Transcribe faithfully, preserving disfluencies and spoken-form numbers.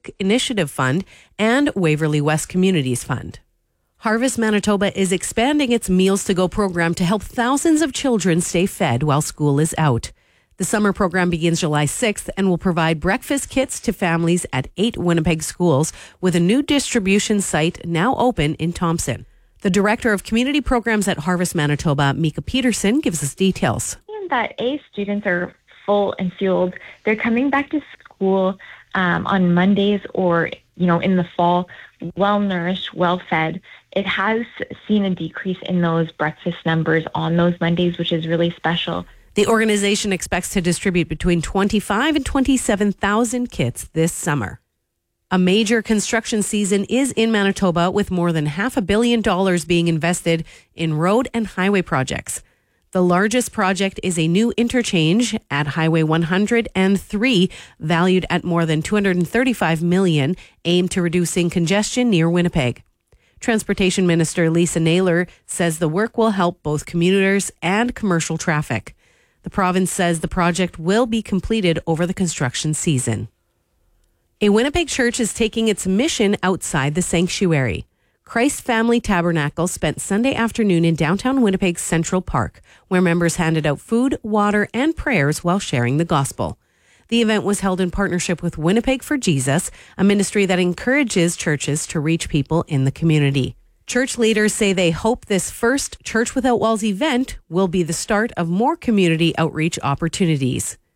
Music Initiative Fund and Waverly West Communities Fund. Harvest Manitoba is expanding its Meals to Go program to help thousands of children stay fed while school is out. The summer program begins July sixth and will provide breakfast kits to families at eight Winnipeg schools with a new distribution site now open in Thompson. The Director of Community Programs at Harvest Manitoba, Mika Peterson, gives us details. That A, students are full and fueled. They're coming back to school um, on Mondays or, you know, in the fall, well-nourished, well-fed. It has seen a decrease in those breakfast numbers on those Mondays, which is really special. The organization expects to distribute between twenty-five and twenty-seven thousand kits this summer. A major construction season is in Manitoba, with more than half a billion dollars being invested in road and highway projects. The largest project is a new interchange at Highway one hundred three, valued at more than two hundred thirty-five million dollars, aimed to reducing congestion near Winnipeg. Transportation Minister Lisa Naylor says the work will help both commuters and commercial traffic. The province says the project will be completed over the construction season. A Winnipeg church is taking its mission outside the sanctuary. Christ Family Tabernacle spent Sunday afternoon in downtown Winnipeg's Central Park, where members handed out food, water, and prayers while sharing the gospel. The event was held in partnership with Winnipeg for Jesus, a ministry that encourages churches to reach people in the community. Church leaders say they hope this first Church Without Walls event will be the start of more community outreach opportunities.